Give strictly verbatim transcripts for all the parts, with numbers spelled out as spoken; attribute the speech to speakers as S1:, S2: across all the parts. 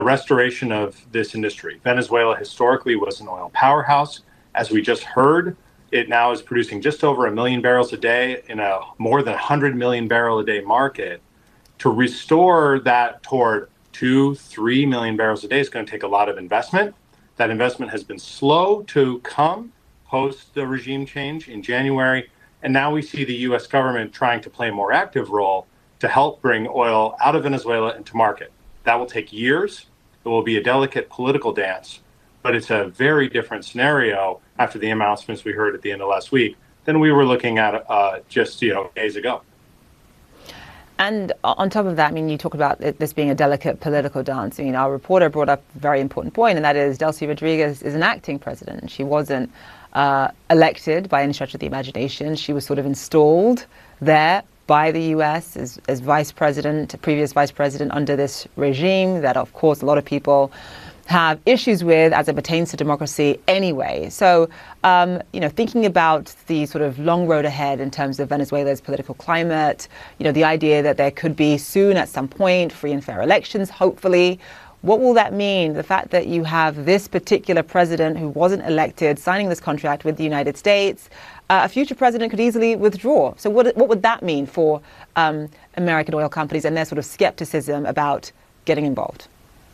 S1: restoration of this industry. Venezuela historically was an oil powerhouse. As we just heard, it now is producing just over a million barrels a day in a more than one hundred million barrel a day market. To restore that toward two, three million barrels a day is going to take a lot of investment. That investment has been slow to come post the regime change in January. And now we see the U S government trying to play a more active role to help bring oil out of Venezuela into market. That will take years. It will be a delicate political dance, but it's a very different scenario after the announcements we heard at the end of last week than we were looking at uh, just you know days ago.
S2: And on top of that, I mean, you talk about this being a delicate political dance. I mean, our reporter brought up a very important point, and that is Delcy Rodriguez is an acting president. She wasn't uh, elected by any stretch of the imagination. She was sort of installed there by the U S as, as vice president, previous vice president under this regime that, of course, a lot of people have issues with as it pertains to democracy anyway. So, um, you know, thinking about the sort of long road ahead in terms of Venezuela's political climate, you know, the idea that there could be soon at some point free and fair elections, hopefully, what will that mean? The fact that you have this particular president who wasn't elected signing this contract with the United States, uh, a future president could easily withdraw. So what, what would that mean for um, American oil companies and their sort of skepticism about getting involved?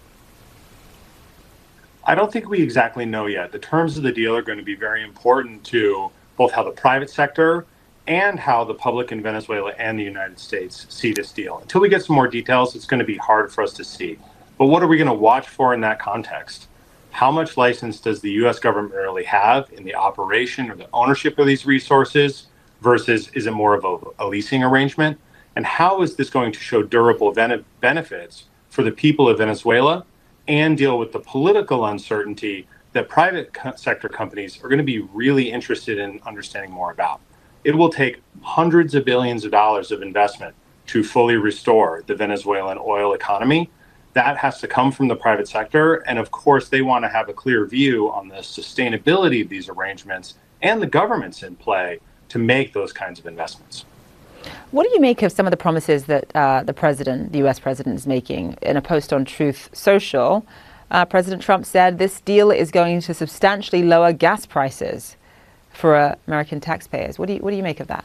S1: I don't think we exactly know yet. The terms of the deal are going to be very important to both how the private sector and how the public in Venezuela and the United States see this deal. Until we get some more details, it's going to be hard for us to see. But what are we going to watch for in that context? How much license does the U S government really have in the operation or the ownership of these resources versus is it more of a, a leasing arrangement? And how is this going to show durable ben- benefits for the people of Venezuela and deal with the political uncertainty that private co- sector companies are going to be really interested in understanding more about? It will take hundreds of billions of dollars of investment to fully restore the Venezuelan oil economy. That has to come from the private sector. And of course, they want to have a clear view on the sustainability of these arrangements and the governments in play to make those kinds of investments.
S2: What do you make of some of the promises that uh, the president, the U S president, is making? In a post on Truth Social, uh, President Trump said this deal is going to substantially lower gas prices for uh, American taxpayers. What do you, what do you make of that?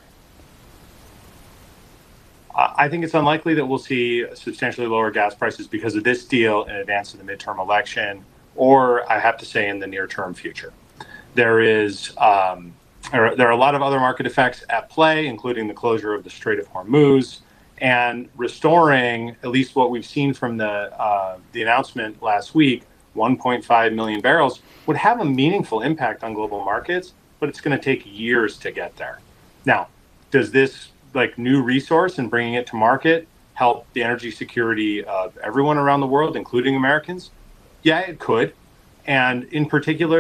S1: I think it's unlikely that we'll see substantially lower gas prices because of this deal in advance of the midterm election, or I have to say in the near-term future. There is um, there are a lot of other market effects at play, including the closure of the Strait of Hormuz, and restoring at least what we've seen from the uh, the announcement last week, one point five million barrels, would have a meaningful impact on global markets, but it's going to take years to get there. Now, does this like new resource and bringing it to market help the energy security of everyone around the world, including Americans? Yeah, it could. And in particular,